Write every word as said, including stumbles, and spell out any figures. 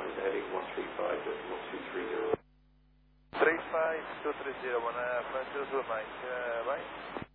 heading one three five decimal two three zero. three five two three zero, one uh, five zero zero nine, uh, right?